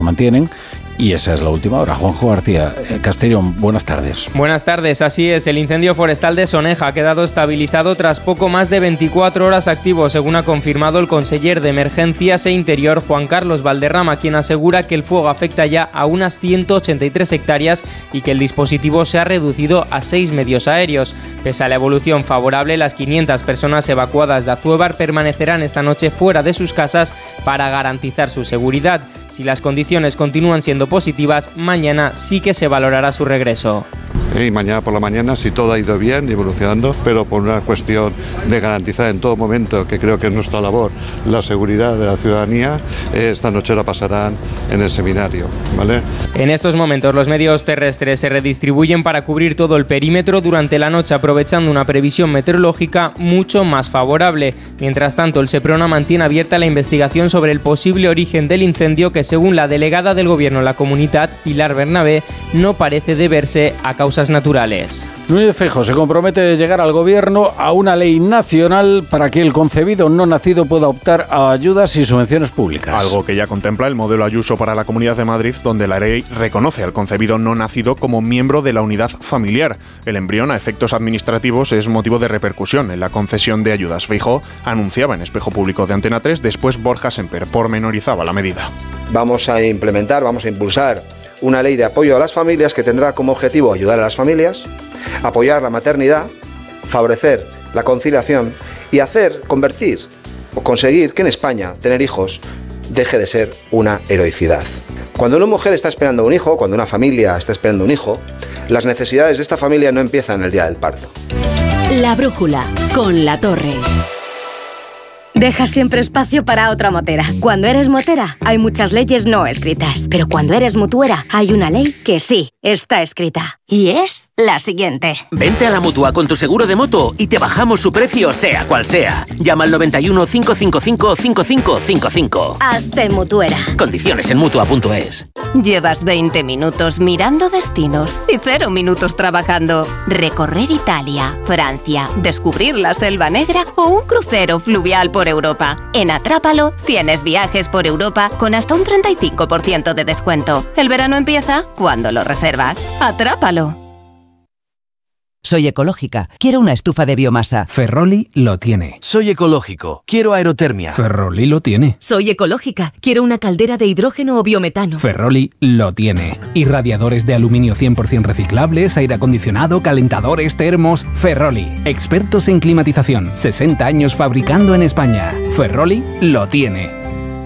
mantienen. Y esa es la última hora. Juanjo García, Castellón, buenas tardes. Buenas tardes, así es. El incendio forestal de Soneja ha quedado estabilizado tras poco más de 24 horas activo, según ha confirmado el conseller de Emergencias e Interior, Juan Carlos Valderrama, quien asegura que el fuego afecta ya a unas 183 hectáreas y que el dispositivo se ha reducido a 6 medios aéreos. Pese a la evolución favorable, las 500 personas evacuadas de Azuévar permanecerán esta noche fuera de sus casas para garantizar su seguridad. Si las condiciones continúan siendo positivas, mañana sí que se valorará su regreso. Y mañana por la mañana, si todo ha ido bien y evolucionando, pero por una cuestión de garantizar en todo momento, que creo que es nuestra labor, la seguridad de la ciudadanía, esta noche la pasarán en el seminario, ¿vale? En estos momentos los medios terrestres se redistribuyen para cubrir todo el perímetro durante la noche, aprovechando una previsión meteorológica mucho más favorable. Mientras tanto, el Seprona mantiene abierta la investigación sobre el posible origen del incendio que, según la delegada del Gobierno en la Comunitat, Pilar Bernabé, no parece deberse a causas naturales. Núñez Feijóo se compromete a llegar al Gobierno a una ley nacional para que el concebido no nacido pueda optar a ayudas y subvenciones públicas. Algo que ya contempla el modelo Ayuso para la Comunidad de Madrid, donde la ley reconoce al concebido no nacido como miembro de la unidad familiar. El embrión, a efectos administrativos, es motivo de repercusión en la concesión de ayudas. Feijóo anunciaba en Espejo Público de Antena 3, después Borja Semper pormenorizaba la medida. Vamos a impulsar una ley de apoyo a las familias que tendrá como objetivo ayudar a las familias, apoyar la maternidad, favorecer la conciliación y conseguir que en España tener hijos deje de ser una heroicidad. Cuando una mujer está esperando un hijo, cuando una familia está esperando un hijo, las necesidades de esta familia no empiezan el día del parto. La brújula, con La Torre. Deja siempre espacio para otra motera. Cuando eres motera, hay muchas leyes no escritas. Pero cuando eres mutuera, hay una ley que sí está escrita. Y es la siguiente. Vente a la Mutua con tu seguro de moto y te bajamos su precio sea cual sea. Llama al 91 555 5555. Hazte mutuera. Condiciones en Mutua.es. Llevas 20 minutos mirando destinos y 0 minutos trabajando. Recorrer Italia, Francia, descubrir la Selva Negra o un crucero fluvial por Europa. En Atrápalo tienes viajes por Europa con hasta un 35% de descuento. El verano empieza cuando lo reservas. Atrápalo. Soy ecológica, quiero una estufa de biomasa. Ferroli lo tiene. Soy ecológico, quiero aerotermia. Ferroli lo tiene. Soy ecológica, quiero una caldera de hidrógeno o biometano. Ferroli lo tiene. Y radiadores de aluminio 100% reciclables, aire acondicionado, calentadores, termos. Ferroli, expertos en climatización. 60 años fabricando en España. Ferroli lo tiene.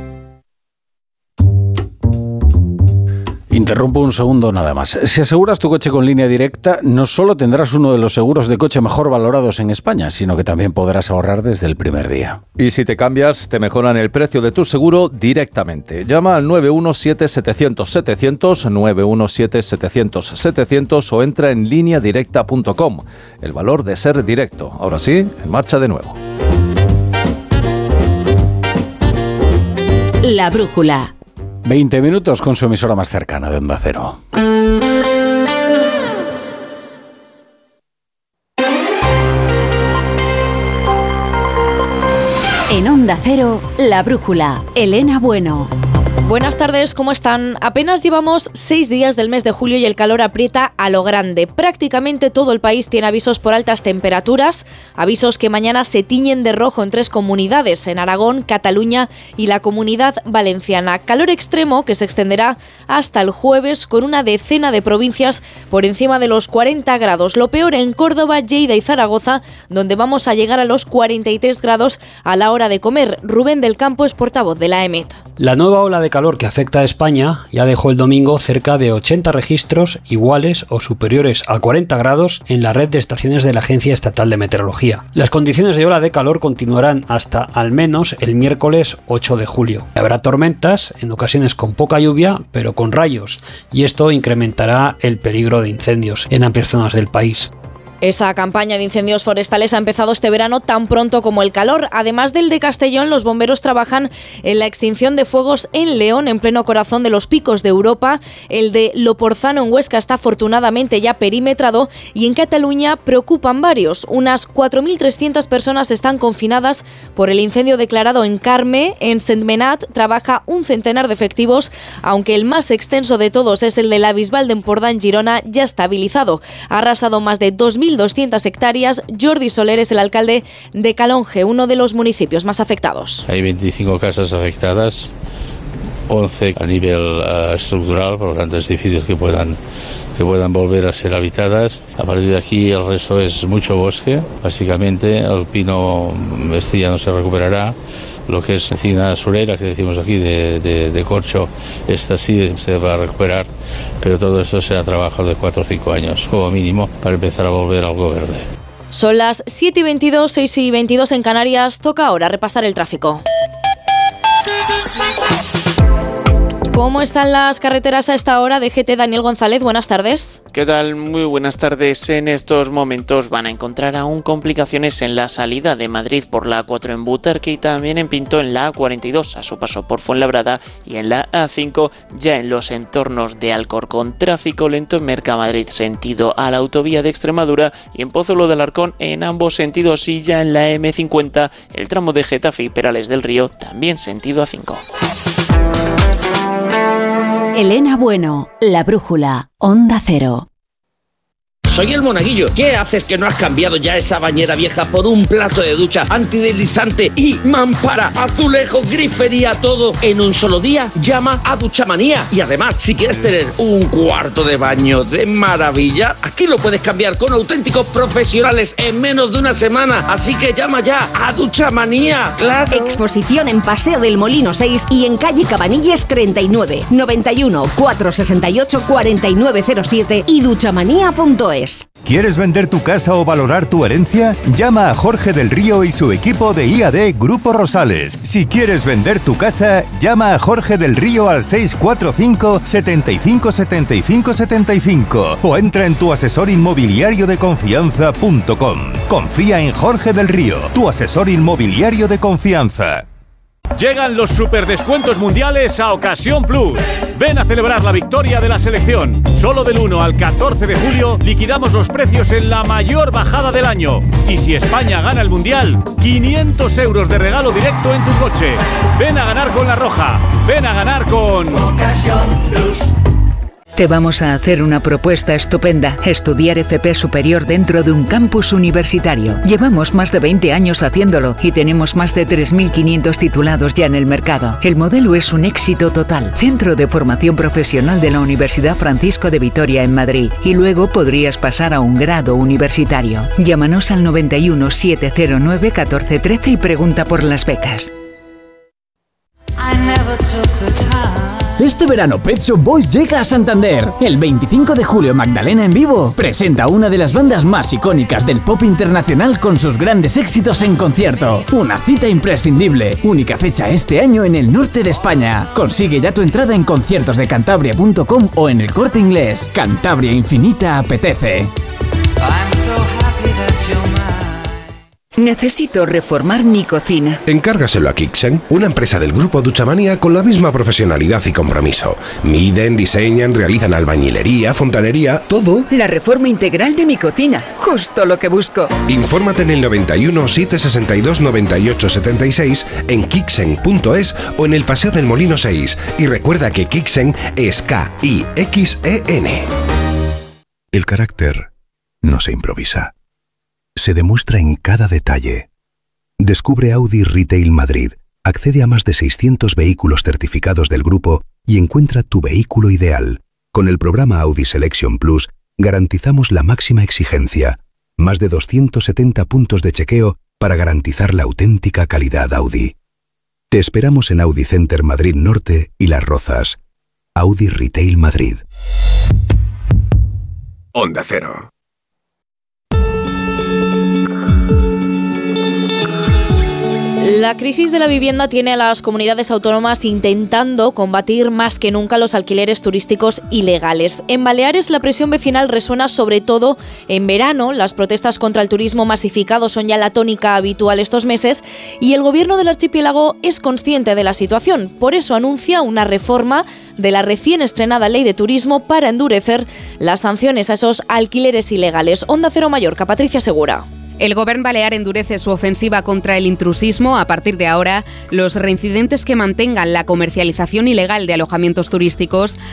Interrumpo un segundo nada más. Si aseguras tu coche con Línea Directa, no solo tendrás uno de los seguros de coche mejor valorados en España, sino que también podrás ahorrar desde el primer día. Y si te cambias, te mejoran el precio de tu seguro directamente. Llama al 917-700-700, 917-700-700 o entra en lineadirecta.com. El valor de ser directo. Ahora sí, en marcha de nuevo. La brújula. 20 minutos con su emisora más cercana de Onda Cero. En Onda Cero, La brújula. Elena Bueno. Buenas tardes, ¿cómo están? Apenas llevamos 6 días del mes de julio y el calor aprieta a lo grande. Prácticamente todo el país tiene avisos por altas temperaturas, avisos que mañana se tiñen de rojo en 3 comunidades, en Aragón, Cataluña y la Comunidad Valenciana. Calor extremo que se extenderá hasta el jueves con una decena de provincias por encima de los 40 grados. Lo peor en Córdoba, Lleida y Zaragoza, donde vamos a llegar a los 43 grados a la hora de comer. Rubén del Campo es portavoz de la EMET. La nueva ola de calor que afecta a España ya dejó el domingo cerca de 80 registros iguales o superiores a 40 grados en la red de estaciones de la Agencia Estatal de Meteorología. Las condiciones de ola de calor continuarán hasta al menos el miércoles 8 de julio. Habrá tormentas, en ocasiones con poca lluvia, pero con rayos, y esto incrementará el peligro de incendios en amplias zonas del país. Esa campaña de incendios forestales ha empezado este verano tan pronto como el calor. Además del de Castellón, los bomberos trabajan en la extinción de fuegos en León, en pleno corazón de los picos de Europa. El de Loporzano en Huesca está afortunadamente ya perimetrado y en Cataluña preocupan varios. Unas 4.300 personas están confinadas por el incendio declarado en Carme. En Sentmenat trabaja un centenar de efectivos, aunque el más extenso de todos es el de la Bisbal de Empordà en Girona, ya estabilizado. Ha arrasado más de 2.200 hectáreas. Jordi Soler es el alcalde de Calonge, uno de los municipios más afectados. Hay 25 casas afectadas, 11 a nivel estructural, por lo tanto es difícil que puedan volver a ser habitadas. A partir de aquí el resto es mucho bosque. Básicamente el pino ya no se recuperará. Lo que es encina surera, que decimos aquí, de corcho, esta sí se va a recuperar, pero todo esto será trabajo de 4 o 5 años, como mínimo, para empezar a volver algo verde. Son las 7:22, 6:22 en Canarias. Toca ahora repasar el tráfico. ¿Cómo están las carreteras a esta hora? DGT, Daniel González, buenas tardes. ¿Qué tal? Muy buenas tardes. En estos momentos van a encontrar aún complicaciones en la salida de Madrid por la A4 en Butarque y también en Pinto en la A42 a su paso por Fuenlabrada y en la A5 ya en los entornos de Alcorcón. Tráfico lento en Mercamadrid sentido a la autovía de Extremadura y en Pozuelo del Arcón en ambos sentidos y ya en la M50 el tramo de Getafe y Perales del Río también sentido A5. Elena Bueno, La Brújula, Onda Cero. Soy el Monaguillo. ¿Qué haces que no has cambiado ya esa bañera vieja por un plato de ducha antideslizante y mampara, azulejo, grifería, todo en un solo día? Llama a Duchamanía. Y además, si quieres tener un cuarto de baño de maravilla, aquí lo puedes cambiar con auténticos profesionales en menos de una semana. Así que llama ya a Duchamanía. ¡Claro! Exposición en Paseo del Molino 6 y en calle Cabanilles 39, 91 468 4907 y duchamanía.es. ¿Quieres vender tu casa o valorar tu herencia? Llama a Jorge del Río y su equipo de IAD Grupo Rosales. Si quieres vender tu casa, llama a Jorge del Río al 645 75 75 75 o entra en tuasesorinmobiliariodeconfianza.com. Confía en Jorge del Río, tu asesor inmobiliario de confianza. Llegan los superdescuentos mundiales a Ocasión Plus. Ven a celebrar la victoria de la selección. Solo del 1 al 14 de julio liquidamos los precios en la mayor bajada del año. Y si España gana el mundial, 500 euros de regalo directo en tu coche. Ven a ganar con La Roja. Ven a ganar con Ocasión Plus. Te vamos a hacer una propuesta estupenda, estudiar FP superior dentro de un campus universitario. Llevamos más de 20 años haciéndolo y tenemos más de 3.500 titulados ya en el mercado. El modelo es un éxito total. Centro de Formación Profesional de la Universidad Francisco de Vitoria en Madrid. Y luego podrías pasar a un grado universitario. Llámanos al 91 709 1413 y pregunta por las becas. Este verano Pet Shop Boys llega a Santander. El 25 de julio Magdalena en vivo presenta una de las bandas más icónicas del pop internacional con sus grandes éxitos en concierto. Una cita imprescindible, única fecha este año en el norte de España. Consigue ya tu entrada en conciertosdecantabria.com o en El Corte Inglés. Cantabria Infinita apetece. Necesito reformar mi cocina. Encárgaselo a Kixen, una empresa del grupo Duchamanía con la misma profesionalidad y compromiso. Miden, diseñan, realizan albañilería, fontanería, todo. La reforma integral de mi cocina, justo lo que busco. Infórmate en el 91 762 98 76 en kixen.es o en el Paseo del Molino 6. Y recuerda que Kixen es K-I-X-E-N. El carácter no se improvisa. Se demuestra en cada detalle. Descubre Audi Retail Madrid, accede a más de 600 vehículos certificados del grupo y encuentra tu vehículo ideal. Con el programa Audi Selection Plus garantizamos la máxima exigencia, más de 270 puntos de chequeo para garantizar la auténtica calidad Audi. Te esperamos en Audi Center Madrid Norte y Las Rozas. Audi Retail Madrid. Onda Cero. La crisis de la vivienda tiene a las comunidades autónomas intentando combatir más que nunca los alquileres turísticos ilegales. En Baleares la presión vecinal resuena sobre todo en verano. Las protestas contra el turismo masificado son ya la tónica habitual estos meses y el gobierno del archipiélago es consciente de la situación. Por eso anuncia una reforma de la recién estrenada Ley de Turismo para endurecer las sanciones a esos alquileres ilegales. Onda Cero Mallorca, Patricia Segura. El Gobierno balear endurece su ofensiva contra el intrusismo. A partir de ahora, los reincidentes que mantengan la comercialización ilegal de alojamientos turísticos